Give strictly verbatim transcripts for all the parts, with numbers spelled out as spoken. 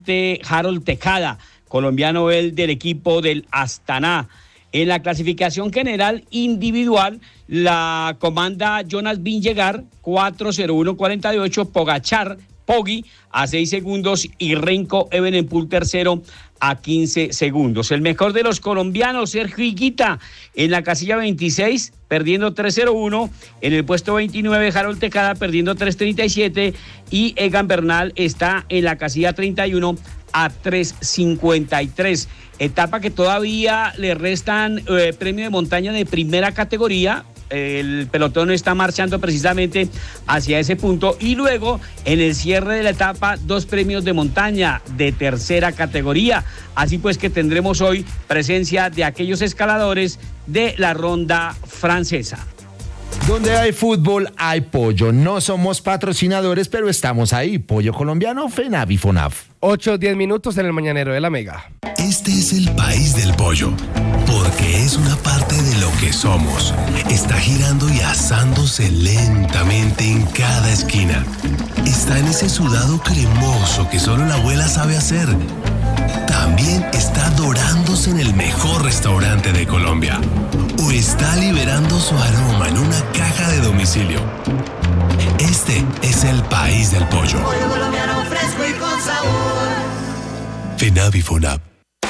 Harold Tejada, colombiano él del equipo del Astana. En la clasificación general individual la comanda Jonas Vingegaard cuatro cero uno cuarenta y ocho, Pogačar, Poggi a seis segundos y Renko Evenepoel tercero a quince segundos. El mejor de los colombianos, Sergio Higuita, en la casilla veintiséis, perdiendo tres cero uno. En el puesto veintinueve, Harold Tejada, perdiendo tres treinta y siete. Y Egan Bernal está en la casilla treinta y uno a tres cincuenta y tres. Etapa que todavía le restan eh, premio de montaña de primera categoría. El pelotón está marchando precisamente hacia ese punto, y luego en el cierre de la etapa dos premios de montaña de tercera categoría. Así pues que tendremos hoy presencia de aquellos escaladores de la ronda francesa. Donde hay fútbol, hay pollo. No somos patrocinadores, pero estamos ahí. Pollo colombiano, FENAV y FONAF. ocho, diez minutos en el Mañanero de la Mega. Este es el país del pollo, porque es una parte de lo que somos. Está girando y asándose lentamente en cada esquina. Está en ese sudado cremoso que solo la abuela sabe hacer. También está dorándose en el mejor restaurante de Colombia. O está liberando su aroma en una caja de domicilio. Este es el país del pollo. Pollo colombiano fresco y con sabor. FENAV y FONAP.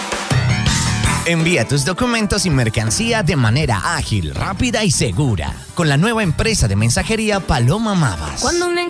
Envía tus documentos y mercancía de manera ágil, rápida y segura con la nueva empresa de mensajería Paloma Mavas. Cuando un